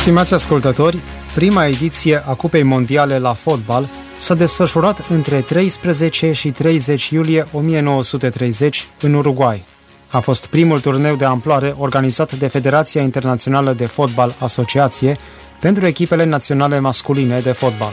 Stimați ascultători, prima ediție a Cupei Mondiale la fotbal s-a desfășurat între 13 și 30 iulie 1930 în Uruguay. A fost primul turneu de amploare organizat de Federația Internațională de Fotbal Asociație pentru echipele naționale masculine de fotbal.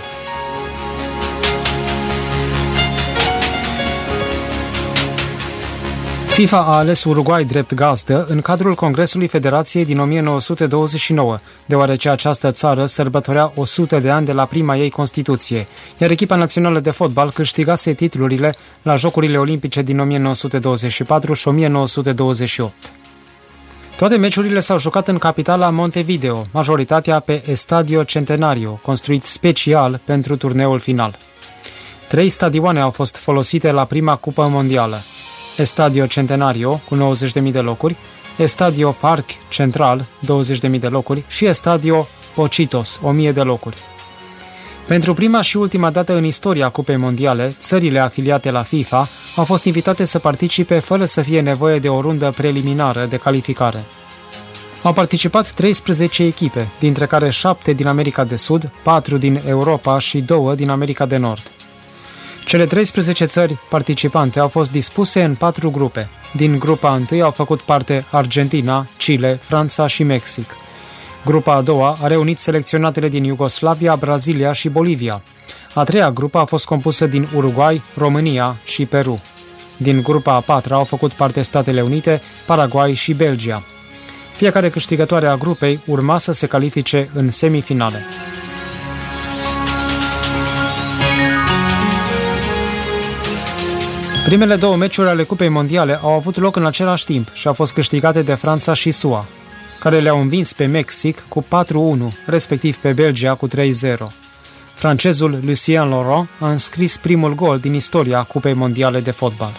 FIFA a ales Uruguay drept gazdă în cadrul Congresului Federației din 1929, deoarece această țară sărbătorea 100 de ani de la prima ei Constituție, iar echipa națională de fotbal câștigase titlurile la Jocurile Olimpice din 1924 și 1928. Toate meciurile s-au jucat în capitala Montevideo, majoritatea pe Estadio Centenario, construit special pentru turneul final. 3 stadioane au fost folosite la prima Cupă Mondială: Estadio Centenario, cu 90.000 de locuri, Estadio Park Central, 20.000 de locuri, și Estadio Pocitos, 1.000 de locuri. Pentru prima și ultima dată în istoria Cupei Mondiale, țările afiliate la FIFA au fost invitate să participe fără să fie nevoie de o rundă preliminară de calificare. Au participat 13 echipe, dintre care 7 din America de Sud, 4 din Europa și 2 din America de Nord. Cele 13 țări participante au fost dispuse în 4 grupe. Din grupa 1 au făcut parte Argentina, Chile, Franța și Mexic. Grupa a doua a reunit selecționatele din Iugoslavia, Brazilia și Bolivia. A treia grupă a fost compusă din Uruguay, România și Peru. Din grupa a patra au făcut parte Statele Unite, Paraguay și Belgia. Fiecare câștigătoare a grupei urma să se califice în semifinale. Primele 2 meciuri ale Cupei Mondiale au avut loc în același timp și au fost câștigate de Franța și SUA, care le-au învins pe Mexic cu 4-1, respectiv pe Belgia cu 3-0. Francezul Lucien Laurent a înscris primul gol din istoria Cupei Mondiale de fotbal.